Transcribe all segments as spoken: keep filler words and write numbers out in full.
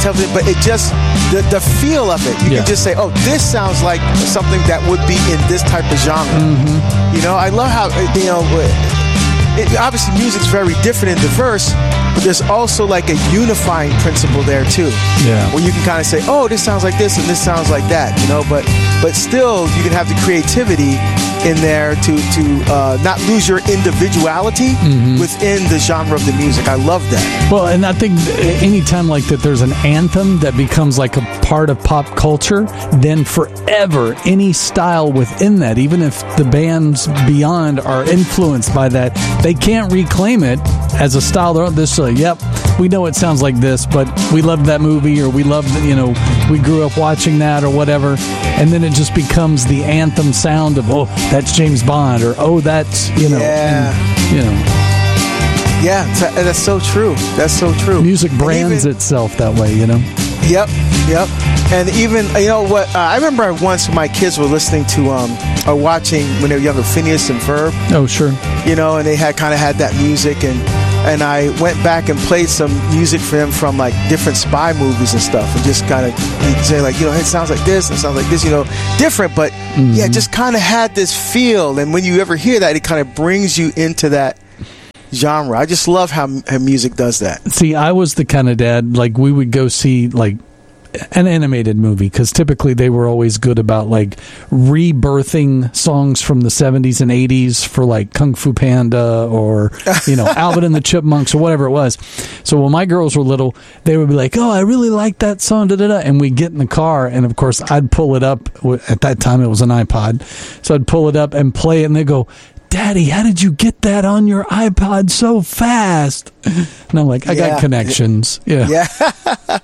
television, but it just, the, the feel of it, you Yeah. can just say, oh, this sounds like something that would be in this type of genre. Mm-hmm. You know, I love how, you know, it, obviously music's very different and diverse, but there's also like a unifying principle there too. Yeah. Where you can kind of say, oh, this sounds like this and this sounds like that, you know, but but still you can have the creativity in there to to uh, not lose your individuality Mm-hmm. within the genre of the music. I love that. Well, and I think any time like that there's an anthem that becomes like a part of pop culture, then forever any style within that, even if the bands beyond are influenced by that, they can't reclaim it as a style. They're this, uh, yep, we know it sounds like this, but we loved that movie, or we loved, you know, we grew up watching that, or whatever, and then it just becomes the anthem sound of, oh, that's James Bond, or oh, that's, you know, Yeah. and, you know. Yeah, t- that's so true. That's so true. Music And brands even- itself that way, you know. Yep, yep. And even, you know what, uh, I remember once my kids were listening to, um, or watching when they were younger, Phineas and Ferb, Oh, sure. you know, and they had kind of had that music, and and I went back and played some music for them from like different spy movies and stuff, and just kind of say like, you know, it sounds like this, it sounds like this, you know, different, but Mm-hmm. yeah, just kind of had this feel, and when you ever hear that, it kind of brings you into that genre. I just love how, how music does that. See, I was the kind of dad, like, we would go see, like, an animated movie, because typically they were always good about, like, rebirthing songs from the seventies and eighties for, like, Kung Fu Panda or, you know, Alvin and the Chipmunks or whatever it was. So when my girls were little, they would be like, oh, I really like that song, da-da-da, and we'd get in the car, and, of course, I'd pull it up. At that time, it was an iPod. So I'd pull it up and play it, and they'd go, Daddy, how did you get that on your iPod so fast? And I'm like, I Yeah. got connections. Yeah. Yeah.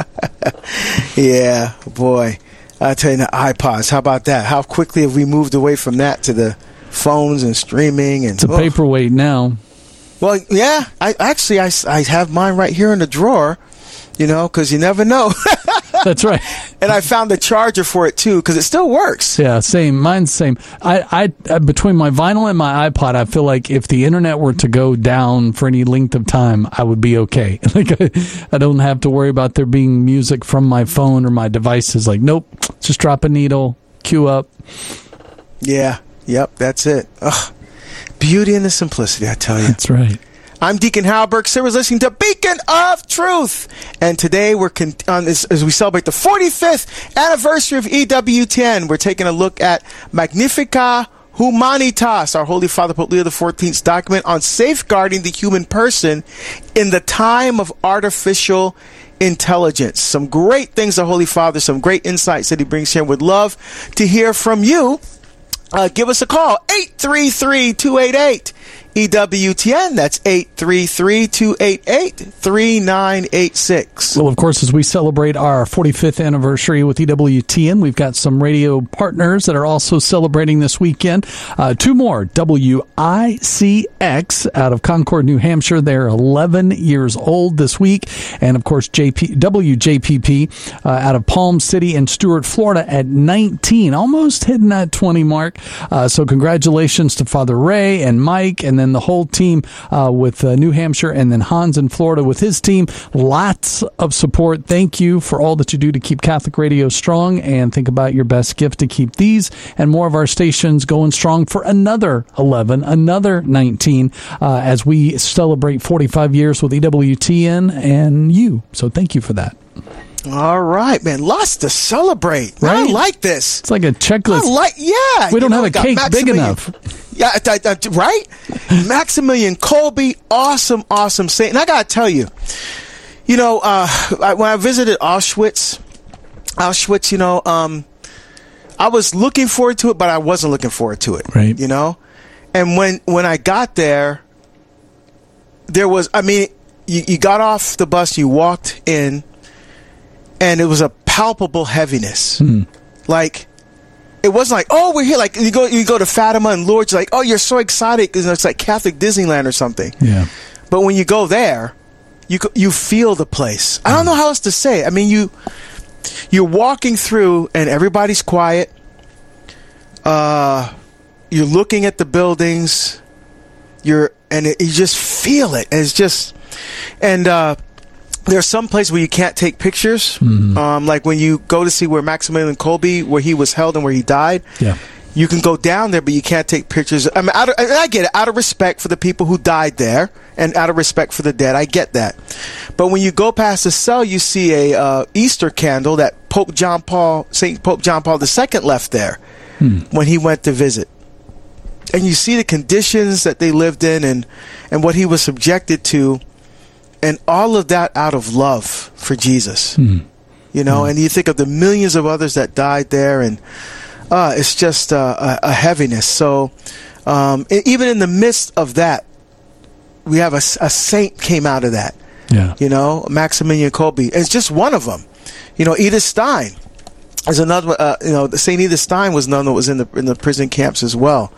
Yeah, boy. I tell you, the iPods, how about that? How quickly have we moved away from that to the phones and streaming? And It's a oh. paperweight now. Well, yeah. I actually, I, I have mine right here in the drawer, you know, because you never know. That's right. And I found the charger for it, too, because it still works. Yeah, same. Mine's same. I, I, between my vinyl and my iPod, I feel like if the internet were to go down for any length of time, I would be okay. Like, I, I don't have to worry about there being music from my phone or my devices. Like, nope, just drop a needle, cue up. Yeah. Yep, that's it. Ugh. Beauty and the simplicity, I tell you. That's right. I'm Deacon Hal Burke. Sarah's listening to Beacon of Truth. And today, we're con- on this, as we celebrate the forty-fifth anniversary of E W T N, we're taking a look at Magnifica Humanitas, our Holy Father Pope Leo the fourteenth's document on safeguarding the human person in the time of artificial intelligence. Some great things, the Holy Father, some great insights that he brings here. Would love to hear from you. Uh, give us a call, eight three three, two eight eight, E W T N. That's eight three three, two eight eight, three nine eight six. Well, of course, as we celebrate our forty-fifth anniversary with E W T N, we've got some radio partners that are also celebrating this weekend. Uh, two more, W I C X out of Concord, New Hampshire. They're eleven years old this week. And, of course, J P, W J P P uh, out of Palm City and Stuart, Florida at nineteen, almost hitting that twenty mark. Uh, so congratulations to Father Ray and Mike, and then the whole team uh, with uh, New Hampshire, and then Hans in Florida with his team. Lots of support. Thank you for all that you do to keep Catholic radio strong, and think about your best gift to keep these and more of our stations going strong for another eleven, another nineteen, uh, as we celebrate forty-five years with E W T N and you. So thank you for that. All right, man. Lots to celebrate. Right? I like this. It's like a checklist. I like, yeah. We don't You know, have a got cake big Maximilian- enough. Yeah, I- I- I- right? Maximilian Kolbe, awesome, awesome saint. And I got to tell you, you know, uh, I, when I visited Auschwitz, Auschwitz, you know, um, I was looking forward to it, but I wasn't looking forward to it. Right. You know? And when, when I got there, there was, I mean, you, you got off the bus, you walked in, and it was a palpable heaviness. Hmm. Like, it wasn't like, oh, we're here. Like, you go you go to Fatima and Lourdes, you're like, oh, you're so excited because it's like Catholic Disneyland or something. Yeah. But when you go there, you go- you feel the place. I don't know how else to say it. I mean, you you're walking through and everybody's quiet. Uh, you're looking at the buildings. You're and it, you just feel it. And it's just and uh, there's some place where you can't take pictures. Mm-hmm. Um, like when you go to see where Maximilian Kolbe, where he was held and where he died. Yeah. You can go down there, but you can't take pictures. I mean, out of, I get it, out of respect for the people who died there, and out of respect for the dead. I get that. But when you go past the cell, you see a uh, Easter candle that Pope John Paul, Saint Pope John Paul the Second left there hmm. when he went to visit. And you see the conditions that they lived in, and and what he was subjected to, and all of that out of love for Jesus. Hmm. You know, hmm. and you think of the millions of others that died there, and Uh, it's just uh, a, a heaviness. So um, even in the midst of that, we have a, a saint came out of that. Yeah. You know, Maximilian Kolbe. It's just one of them. You know, Edith Stein is another. Uh, you know, Saint Edith Stein was none that was in the in the prison camps as well.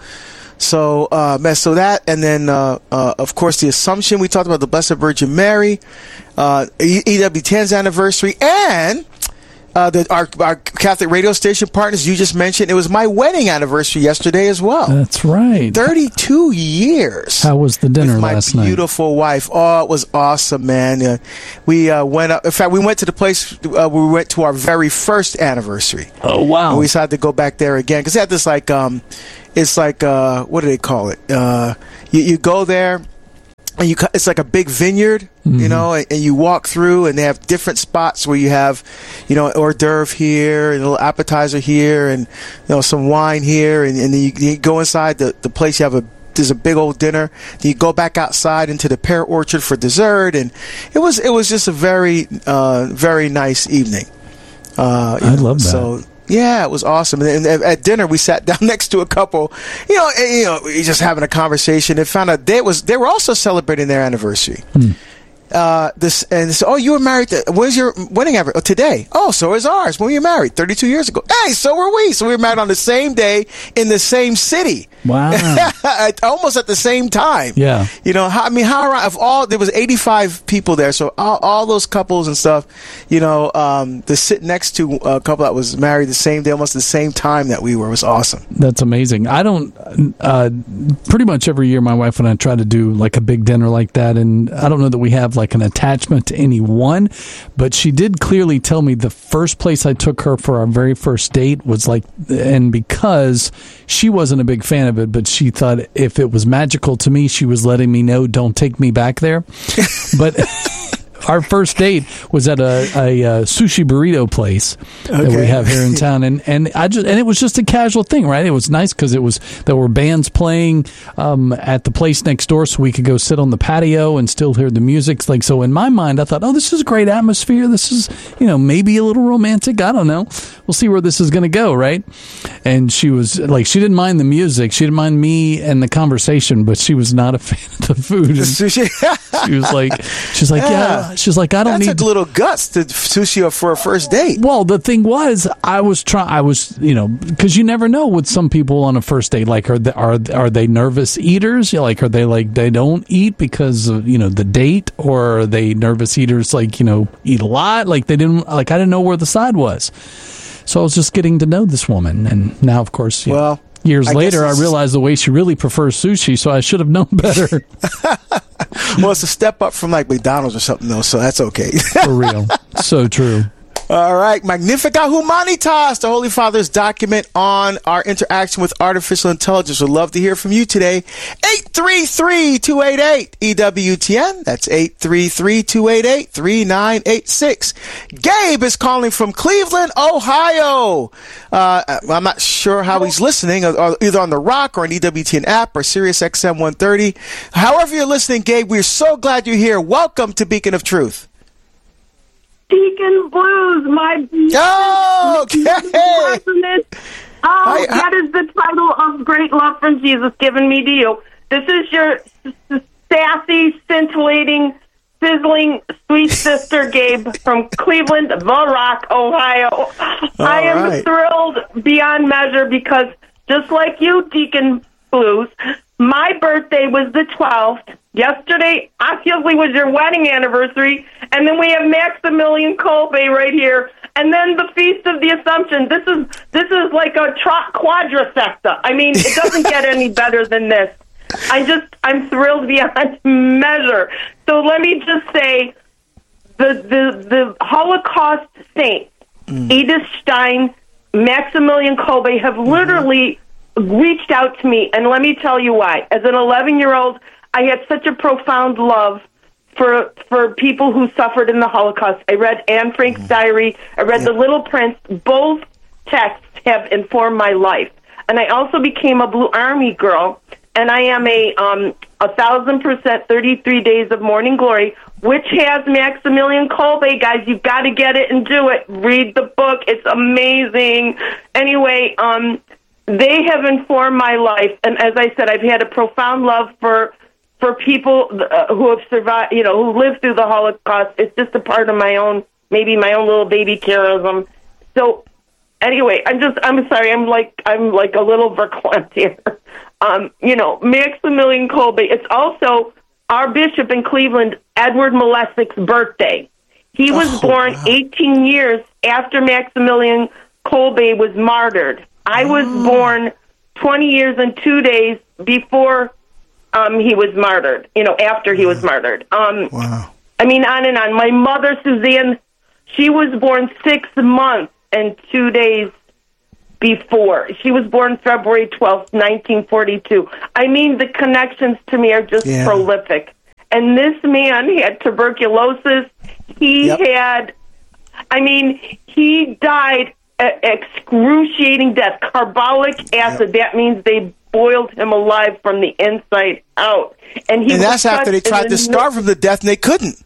So, uh, so that, and then uh, uh, of course the Assumption. We talked about the Blessed Virgin Mary, uh, E W ten's anniversary, and. Uh, the, our, our Catholic radio station partners you just mentioned, it was my wedding anniversary yesterday as well. That's right. thirty-two years. How was the dinner with my last night? beautiful wife. Oh, it was awesome, man. Uh, we uh, went up. In fact, we went to the place uh, where we went to our very first anniversary. Oh, wow. And we decided to go back there again because they had this like, um, it's like, uh, what do they call it? Uh, you, you go there. And you, it's like a big vineyard, mm-hmm. you know, and, and you walk through, and they have different spots where you have, you know, hors d'oeuvre here, and a little appetizer here, and you know, some wine here, and, and then you, you go inside the, the place. You have a there's a big old dinner. Then you go back outside into the pear orchard for dessert, and it was it was just a very uh, very nice evening. Uh, I know, love that. So, yeah, it was awesome. And at dinner, we sat down next to a couple, you know, and, you know, just having a conversation, and found out they was they were also celebrating their anniversary. Hmm. Uh, this and this, oh, you were married. To, when's your wedding anniversary? Oh, today. Oh, so is ours. When were you married? thirty-two years ago. Hey, so were we. So we were married on the same day in the same city. Wow. Almost at the same time. Yeah. You know, how, I mean, how of all there was eighty-five people there, so all, all those couples and stuff. You know, um, to sit next to a couple that was married the same day, almost the same time that we were, was awesome. That's amazing. I don't. Uh, pretty much every year, my wife and I try to do like a big dinner like that, and I don't know that we have like an attachment to any one, but she did clearly tell me the first place I took her for our very first date was like, and because she wasn't a big fan of it, but she thought if it was magical to me, she was letting me know, don't take me back there. But our first date was at a, a, a sushi burrito place okay. that we have here in town, and and I just and it was just a casual thing, right? It was nice because it was there were bands playing um, at the place next door, so we could go sit on the patio and still hear the music. Like so, in my mind, I thought, oh, this is a great atmosphere. This is you know maybe a little romantic. I don't know. We'll see where this is going to go, right? And she was like, she didn't mind the music, she didn't mind me and the conversation, but she was not a fan of the food. And sushi. She was like, she's like, yeah. yeah. She's like, I don't That's need a little guts to sushi for a first date. Well, the thing was, I was trying. I was, you know, because you never know with some people on a first date. Like, are they, are are they nervous eaters? You know, like, are they like they don't eat because of you know the date, or are they nervous eaters? Like, you know, eat a lot. Like they didn't. Like I didn't know where the side was. So I was just getting to know this woman, and now, of course, you well. know, years I later, I realized the way she really prefers sushi, so I should have known better. Well, it's a step up from like McDonald's or something, though, so that's okay. For real. So true. All right. Magnificat Humanitas, the Holy Father's document on our interaction with artificial intelligence. We'd love to hear from you today. eight three three, two eight eight, E W T N. That's eight three three, two eight eight, three nine eight six. Gabe is calling from Cleveland, Ohio. Uh, I'm not sure how he's listening, either on the Rock or an E W T N app or Sirius X M one thirty. However you're listening, Gabe, we're so glad you're here. Welcome to Beacon of Truth. Deacon Blues, my oh, okay. oh, I, I, that is the title of great love from Jesus given me to you. This is your sassy, scintillating, sizzling, sweet sister, Gabe, from Cleveland, The Rock, Ohio. All I am right. thrilled beyond measure because just like you, Deacon Blues, my birthday was the twelfth. Yesterday, obviously, was your wedding anniversary, and then we have Maximilian Kolbe right here, and then the Feast of the Assumption. This is this is like a tra- quadrifecta. I mean, it doesn't get any better than this. I just, I'm thrilled beyond measure. So let me just say, the, the, the Holocaust saints, mm. Edith Stein, Maximilian Kolbe, have literally mm-hmm. reached out to me, and let me tell you why. As an eleven-year-old, I had such a profound love for for people who suffered in the Holocaust. I read Anne Frank's mm-hmm. diary. I read yep. The Little Prince. Both texts have informed my life. And I also became a Blue Army girl, and I am a um, a thousand percent thirty-three Days of Morning Glory, which has Maximilian Kolbe. Guys, you've got to get it and do it. Read the book. It's amazing. Anyway, um, they have informed my life, and as I said, I've had a profound love for for people uh, who have survived, you know, who lived through the Holocaust. It's just a part of my own, maybe my own little baby terrorism. So, anyway, I'm just, I'm sorry, I'm like, I'm like a little verklempt here. Um, you know, Maximilian Kolbe. It's also our bishop in Cleveland, Edward Malesik's birthday. He was oh, born wow. eighteen years after Maximilian Kolbe was martyred. I was oh. born twenty years and two days before um, he was martyred, you know, after he was martyred. Um, wow. I mean, on and on. My mother, Suzanne, she was born six months and two days before. She was born February twelfth, nineteen forty-two. I mean, the connections to me are just yeah. prolific. And this man had tuberculosis. He yep. had, I mean, he died an excruciating death. Carbolic acid, yep. that means they boiled him alive from the inside out. And, he and that's after they tried to starve him to death and they couldn't.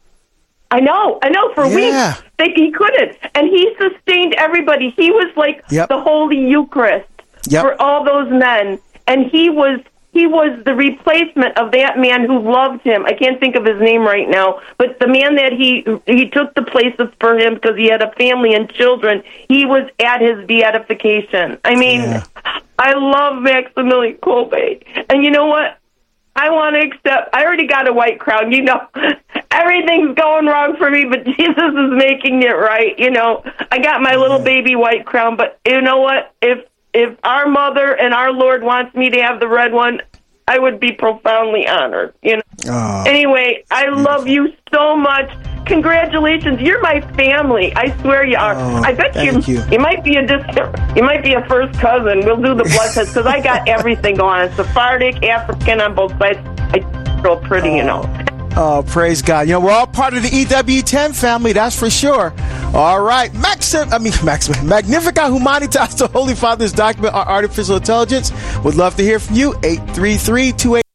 I know, I know, for yeah. weeks. They, he couldn't. And he sustained everybody. He was like yep. the Holy Eucharist yep. for all those men. And he was he was the replacement of that man who loved him. I can't think of his name right now, but the man that he he took the place of for him because he had a family and children. He was at his beatification. I mean, yeah. I love Maximilian Kolbe. And you know what? I want to accept, I already got a white crown, you know, everything's going wrong for me, but Jesus is making it right, you know. I got my little baby white crown, but you know what, if if our mother and our Lord wants me to have the red one, I would be profoundly honored, you know. Oh, anyway, I beautiful. love you so much. Congratulations, you're my family. I swear you are. Oh, I bet you, you you might be a distant, you might be a first cousin. We'll do the blood test because I got everything going on. Sephardic, African on both sides. I real pretty, oh. you know. Oh, praise God. You know, we're all part of the E W ten family, that's for sure. All right. Maxim, I mean, Maxim, Magnificat Humanitas, the Holy Father's document on artificial intelligence. Would love to hear from you. eight three three, two eight.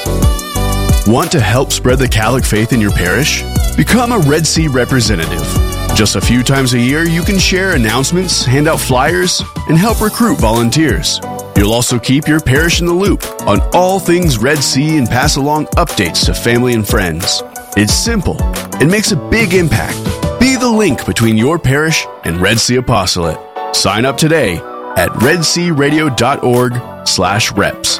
Want to help spread the Catholic faith in your parish? Become a Red Sea representative. Just a few times a year, you can share announcements, hand out flyers, and help recruit volunteers. You'll also keep your parish in the loop on all things Red Sea and pass along updates to family and friends. It's simple and makes a big impact. Be the link between your parish and Red Sea Apostolate. Sign up today at redsearadio.org slash reps.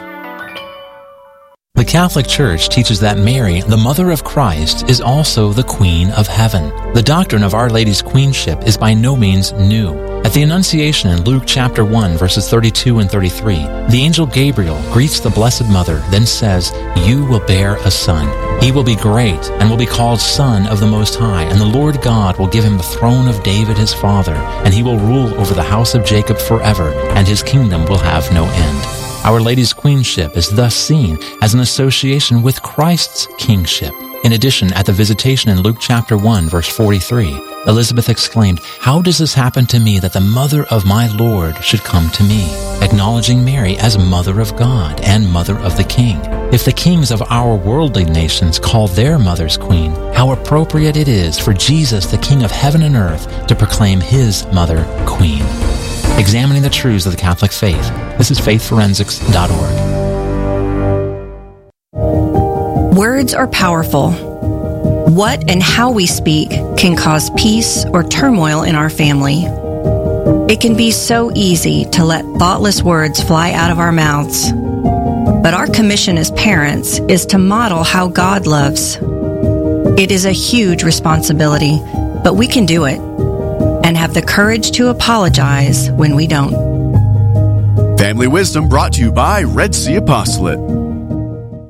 The Catholic Church teaches that Mary, the Mother of Christ, is also the Queen of Heaven. The doctrine of Our Lady's queenship is by no means new. At the Annunciation in Luke chapter one, verses thirty-two and thirty-three, the angel Gabriel greets the Blessed Mother, then says, "You will bear a son. He will be great and will be called Son of the Most High, and the Lord God will give him the throne of David his father, and he will rule over the house of Jacob forever, and his kingdom will have no end." Our Lady's queenship is thus seen as an association with Christ's kingship. In addition, at the visitation in Luke chapter one, verse forty-three, Elizabeth exclaimed, "How does this happen to me that the mother of my Lord should come to me?" Acknowledging Mary as Mother of God and Mother of the King. If the kings of our worldly nations call their mothers queen, how appropriate it is for Jesus, the King of heaven and earth, to proclaim his mother queen. Examining the truths of the Catholic faith. This is faith forensics dot org. Words are powerful. What and how we speak can cause peace or turmoil in our family. It can be so easy to let thoughtless words fly out of our mouths. But our commission as parents is to model how God loves. It is a huge responsibility, but we can do it. And have the courage to apologize when we don't. Family Wisdom brought to you by Red Sea Apostolate.